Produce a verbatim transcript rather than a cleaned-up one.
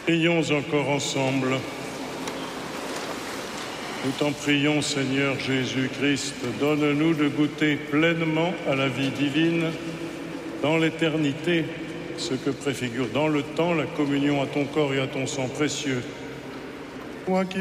Prions encore ensemble. Nous t'en prions, Seigneur Jésus-Christ, donne-nous de goûter pleinement à la vie divine dans l'éternité, ce que préfigure dans le temps la communion à ton corps et à ton sang précieux. Toi qui